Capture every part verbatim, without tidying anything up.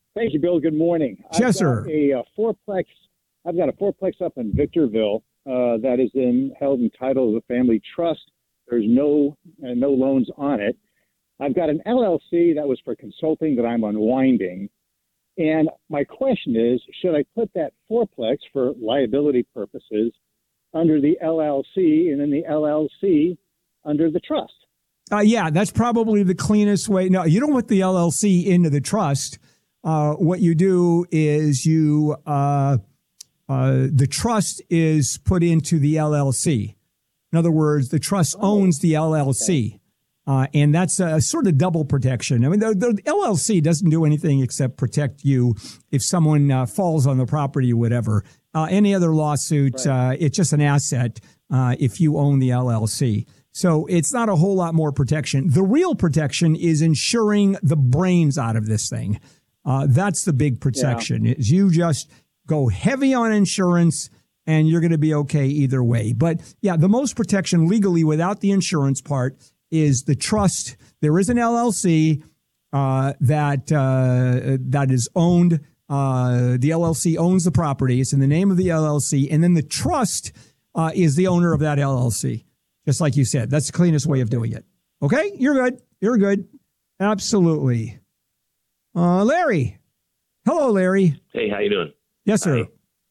Thank you, Bill. Good morning. Yes, I've sir. got a, uh fourplex. I've got a fourplex up in Victorville uh, that is in held in title of the family trust. There's no uh, no loans on it. I've got an L L C that was for consulting that I'm unwinding. And my question is, should I put that fourplex for liability purposes under the L L C and then the L L C under the trust? Uh, yeah, that's probably the cleanest way. No, you don't put the L L C into the trust. Uh, what you do is you uh, uh, the trust is put into the L L C. In other words, the trust owns the L L C. Uh, and that's a sort of double protection. I mean, the, the L L C doesn't do anything except protect you if someone uh, falls on the property or whatever. Uh, any other lawsuit, right. uh, it's just an asset uh, if you own the L L C. So it's not a whole lot more protection. The real protection is insuring the brains out of this thing. Uh, that's the big protection. Yeah. Is you just go heavy on insurance and you're going to be okay either way. But yeah, the most protection legally without the insurance part is the trust. There is an L L C uh, that uh, that is owned. Uh, the L L C owns the property. It's in the name of the L L C. And then the trust uh, is the owner of that L L C. Just like you said, that's the cleanest way of doing it. Okay, you're good. You're good. Absolutely. Uh, Larry. Hello, Larry. Hey, how you doing? Yes, sir.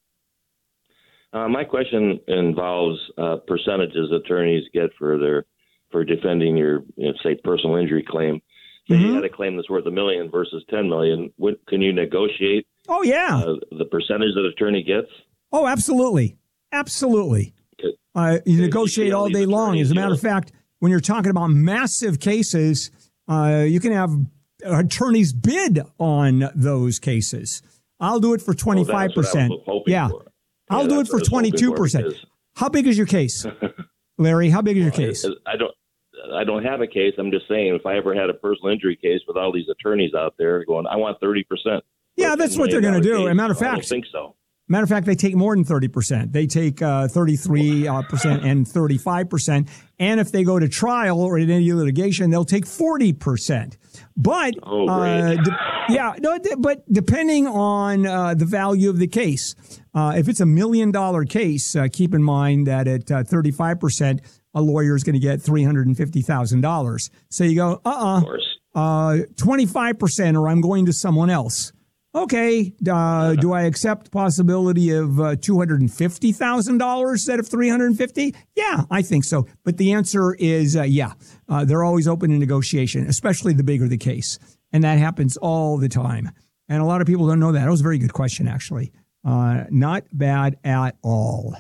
Uh, my question involves uh, percentages attorneys get for their for defending your, you know, say, personal injury claim. Say mm-hmm. you had a claim that's worth a million versus ten million. What, can you negotiate? Oh yeah, uh, the percentage that attorney gets. Oh, absolutely, absolutely. Uh, you negotiate all day long. As a matter of fact, when you're talking about massive cases, uh, you can have attorneys bid on those cases. I'll do it for twenty-five percent. Oh, yeah, for. I'll yeah, do it for twenty-two percent. How big is your case, Larry? How big is your case? I don't. I don't have a case. I'm just saying, if I ever had a personal injury case with all these attorneys out there going, I want thirty percent. Yeah, that's what they're going to do. As a matter of fact, I don't think so. Matter of fact, they take more than thirty percent. They take uh, thirty-three percent and thirty-five percent. And if they go to trial or in any litigation, they'll take forty percent. But, oh, uh, de- yeah, no, but depending on uh, the value of the case, uh, if it's a million dollar case, uh, keep in mind that at uh, thirty-five percent, a lawyer is going to get three hundred fifty thousand dollars. So you go, uh-uh, uh, twenty-five percent or I'm going to someone else. Okay, uh, do I accept possibility of uh, two hundred fifty thousand dollars instead of three hundred fifty thousand dollars? Yeah, I think so. But the answer is uh, yeah. Uh, they're always open to negotiation, especially the bigger the case. And that happens all the time. And a lot of people don't know that. That was a very good question, actually. Uh, not bad at all.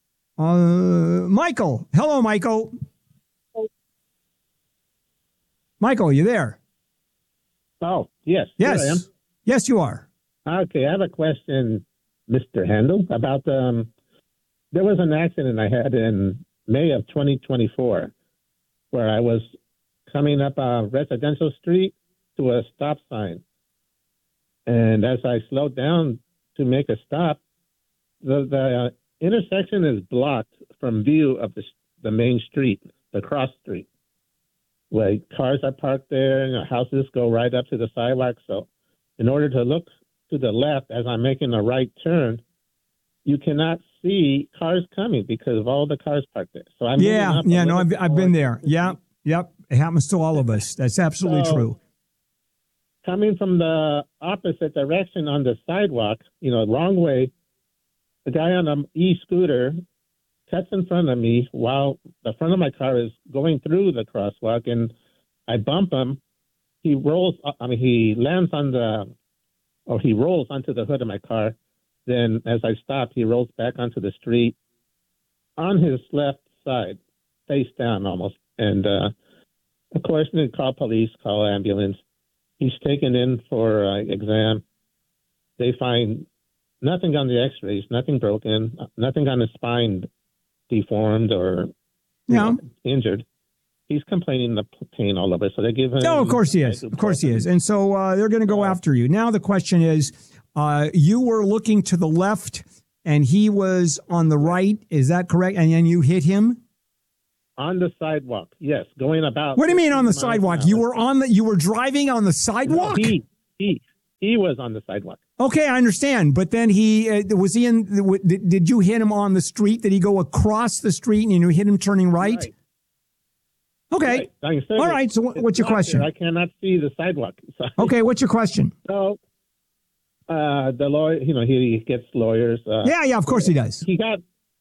Uh, Michael. Hello, Michael. Michael, you there? Oh, yes. Yes. Here I am. Yes, you are. Okay, I have a question, Mister Handel, about um, there was an accident I had in May of twenty twenty-four where I was coming up a residential street to a stop sign. And as I slowed down to make a stop, the, the uh, intersection is blocked from view of the, the main street, the cross street. Like cars are parked there and houses go right up to the sidewalk. So in order to look to the left as I'm making a right turn, you cannot see cars coming because of all the cars parked there. So I'm yeah, yeah, no, I've, I've been there. Yeah, yep, it happens to all of us. That's absolutely so, true. Coming from the opposite direction on the sidewalk, you know, wrong way, the guy on an e-scooter cuts in front of me while the front of my car is going through the crosswalk, and I bump him. He rolls, I mean, he lands on the, or he rolls onto the hood of my car. Then as I stop, he rolls back onto the street on his left side, face down almost. And, uh, of course, they call police, call ambulance. He's taken in for uh, exam. They find nothing on the x-rays, nothing broken, nothing on his spine deformed or yeah. know, injured. He's complaining the pain all over, so they give him... No, of course he is. Of course he is. And so uh, they're going to go after you. Now the question is, uh, you were looking to the left and he was on the right. Is that correct? And then you hit him? On the sidewalk, yes. Going about... What do you mean on the sidewalk? You were on the, you were driving on the sidewalk? No, he, he, he was on the sidewalk. Okay, I understand. But then he, uh, was he in, did, did you hit him on the street? Did he go across the street and you hit him turning right? Right. Okay. Right. All right. So what's your question? Here. I cannot see the sidewalk. So, okay. What's your question? So, uh, the lawyer, you know, he gets lawyers. Uh, yeah, yeah, of course he does. He got,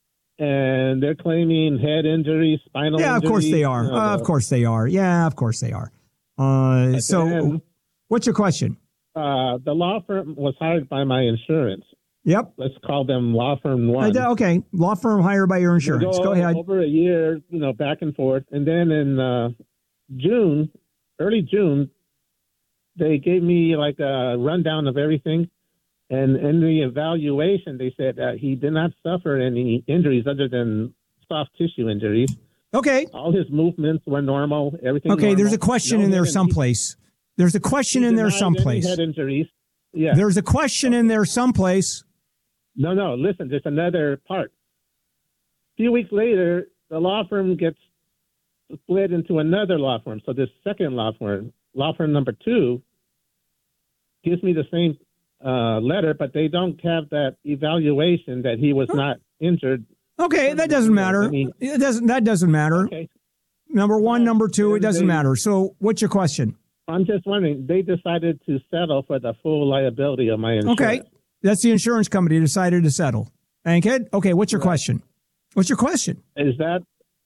and they're claiming head injuries, spinal yeah, injuries. Yeah, of course they are. You know, uh, of course they are. Yeah, of course they are. Uh, so then, what's your question? Uh, the law firm was hired by my insurance. Yep. Let's call them law firm one. Okay. Law firm hired by your insurance. Go, go ahead. Over a year, you know, back and forth. And then in uh, June, early June, they gave me like a rundown of everything. And in the evaluation, they said that he did not suffer any injuries other than soft tissue injuries. Okay. All his movements were normal. Everything Okay, normal. there's a question no in there head someplace. There's a question in there someplace. Head injuries. Yeah. There's a question in there someplace. No, no. Listen, there's another part. A few weeks later, the law firm gets split into another law firm. So this second law firm, law firm number two, gives me the same uh, letter, but they don't have that evaluation that he was not injured. Okay, that doesn't matter. I mean, it doesn't. That doesn't matter. Okay. Number one, number two, it doesn't they, matter. So, what's your question? I'm just wondering. They decided to settle for the full liability of my insurance. Okay, that's the insurance company decided to settle. Bankhead. Okay, what's your right. question? What's your question? Is that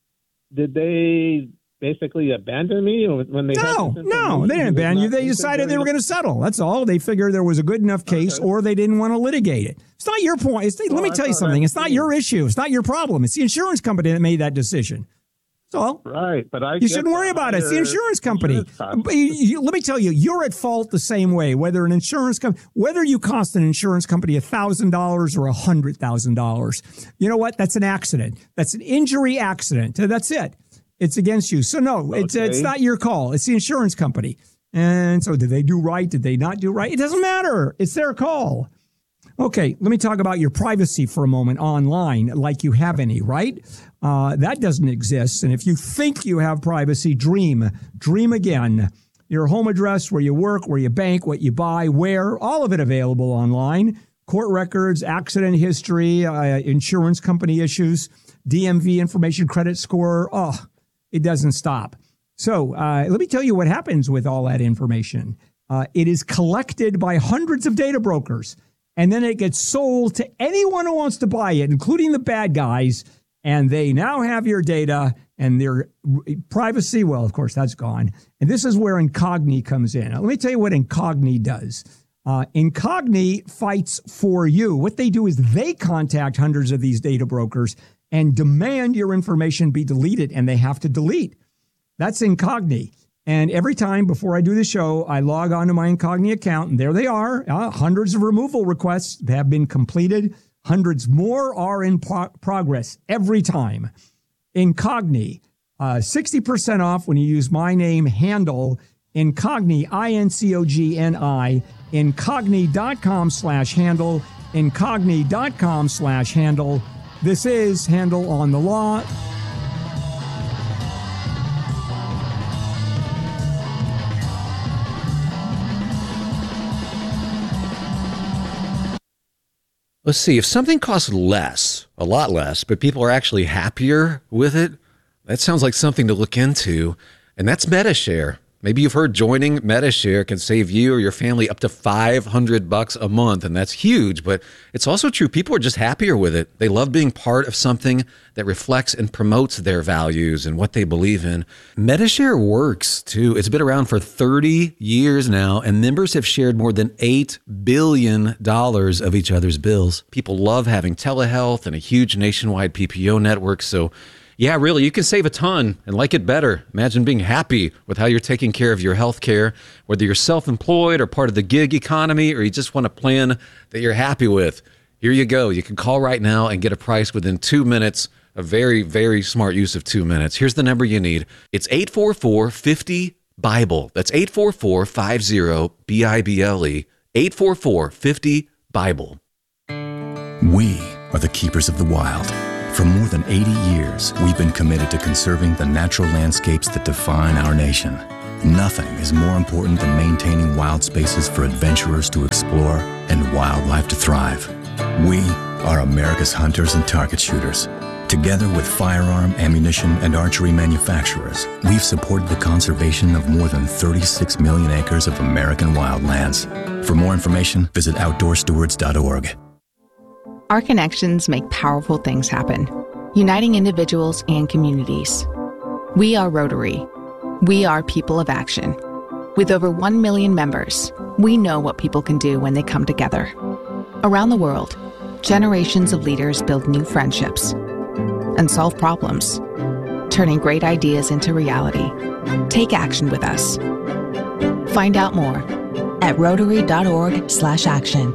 did they basically abandon me when they? No, had no, they didn't abandon you. They decided they were going to settle. That's all. They figured there was a good enough case, okay. or they didn't want to litigate it. It's not your point. It's, well, let me I tell you something. It's not your issue. It's not your problem. It's the insurance company that made that decision. That's all. Right, but I you shouldn't worry about it. It's the insurance company. Insurance you, you, let me tell you, you're at fault the same way. Whether an insurance company, whether you cost an insurance company a thousand dollars or a hundred thousand dollars, you know what? That's an accident. That's an injury accident. That's it. It's against you. So no, okay. it's it's not your call. It's the insurance company. And so, did they do right? Did they not do right? It doesn't matter. It's their call. Okay, let me talk about your privacy for a moment online, like you have any, right? Uh, that doesn't exist. And if you think you have privacy, dream. Dream again. Your home address, where you work, where you bank, what you buy, where, all of it available online. Court records, accident history, uh, insurance company issues, D M V information, credit score. Oh, it doesn't stop. So uh, let me tell you what happens with all that information. Uh, it is collected by hundreds of data brokers. And then it gets sold to anyone who wants to buy it, including the bad guys. And they now have your data and their privacy. Well, of course, that's gone. And this is where Incogni comes in. Now, let me tell you what Incogni does. Uh, Incogni fights for you. What they do is they contact hundreds of these data brokers and demand your information be deleted, and they have to delete. That's Incogni. And every time before I do the show, I log on to my Incogni account, and there they are. Uh, hundreds of removal requests have been completed. Hundreds more are in pro- progress every time. Incogni, uh, sixty percent off when you use my name, Handle, Incogni, I N C O G N I, incogni.com slash handle, incogni.com slash handle. This is Handle on the Law. Let's see, if something costs less, a lot less, but people are actually happier with it, that sounds like something to look into, and that's Medi-Share. Maybe you've heard joining Medi-Share can save you or your family up to five hundred bucks a month, and that's huge, but it's also true. People are just happier with it. They love being part of something that reflects and promotes their values and what they believe in. Medi-Share works, too. It's been around for thirty years now, and members have shared more than eight billion dollars of each other's bills. People love having telehealth and a huge nationwide P P O network, so yeah, really, you can save a ton and like it better. Imagine being happy with how you're taking care of your health care, whether you're self-employed or part of the gig economy, or you just want a plan that you're happy with. Here you go. You can call right now and get a price within two minutes. A very, very smart use of two minutes. Here's the number you need. It's eight four four, five zero, BIBLE. That's eight four four, five zero, B I B L E. eight four four, five zero, BIBLE. We are the keepers of the wild. For more than eighty years, we've been committed to conserving the natural landscapes that define our nation. Nothing is more important than maintaining wild spaces for adventurers to explore and wildlife to thrive. We are America's hunters and target shooters. Together with firearm, ammunition, and archery manufacturers, we've supported the conservation of more than thirty-six million acres of American wildlands. For more information, visit outdoor stewards dot org. Our connections make powerful things happen, uniting individuals and communities. We are Rotary. We are people of action. With over one million members, we know what people can do when they come together. Around the world, generations of leaders build new friendships and solve problems, turning great ideas into reality. Take action with us. Find out more at rotary dot org slash action.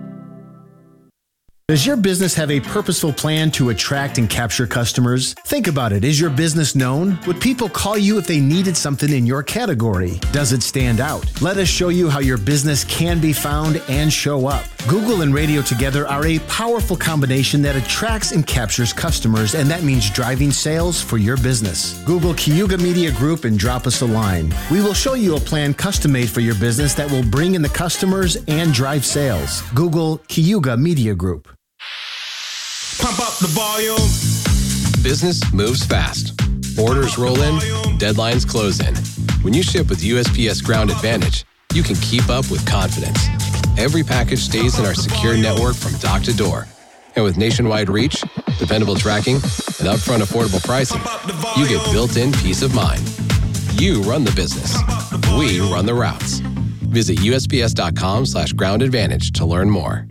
Does your business have a purposeful plan to attract and capture customers? Think about it. Is your business known? Would people call you if they needed something in your category? Does it stand out? Let us show you how your business can be found and show up. Google and radio together are a powerful combination that attracts and captures customers, and that means driving sales for your business. Google Cayuga Media Group and drop us a line. We will show you a plan custom-made for your business that will bring in the customers and drive sales. Google Cayuga Media Group. Pump up the volume. Business moves fast. Orders roll in, deadlines close in. When you ship with U S P S Ground Advantage, you can keep up with confidence. Every package stays in our secure network from dock to door. And with nationwide reach, dependable tracking, and upfront affordable pricing, you get built-in peace of mind. You run the business. We run the routes. Visit U S P S dot com slash ground advantage to learn more.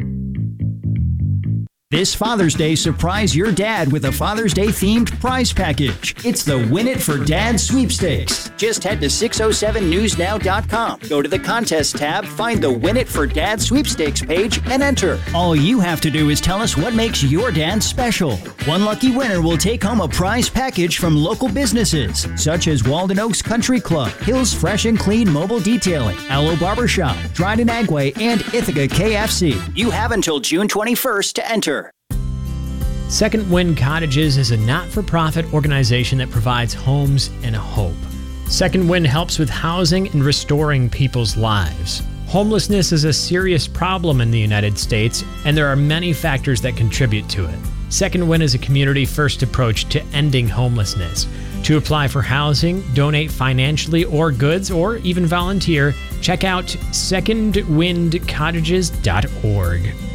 This Father's Day, surprise your dad with a Father's Day themed prize package. It's the Win It for Dad sweepstakes. Just head to six oh seven news now dot com. Go to the contest tab, find the Win It for Dad sweepstakes page, and enter. All you have to do is tell us what makes your dad special. One lucky winner will take home a prize package from local businesses, such as Walden Oaks Country Club, Hills Fresh and Clean Mobile Detailing, Aloe Barbershop, Dryden Agway, and Ithaca K F C. You have until June twenty-first to enter. Second Wind Cottages is a not-for-profit organization that provides homes and hope. Second Wind helps with housing and restoring people's lives. Homelessness is a serious problem in the United States, and there are many factors that contribute to it. Second Wind is a community-first approach to ending homelessness. To apply for housing, donate financially or goods, or even volunteer, check out second wind cottages dot org.